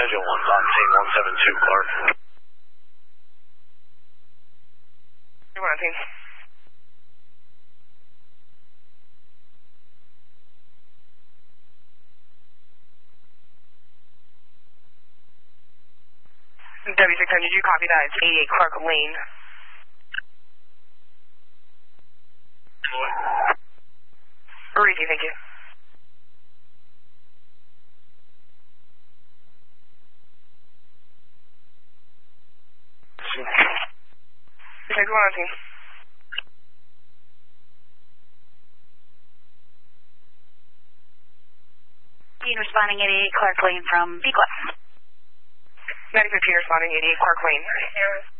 schedule 1, Box 8172, Clark. 119. W600, did you copy that? It's 88 Clark Lane. Rudy, thank you. Okay, go on, team. Responding 88 Clark Lane from Pequot. 95 responding 88 Clark Lane.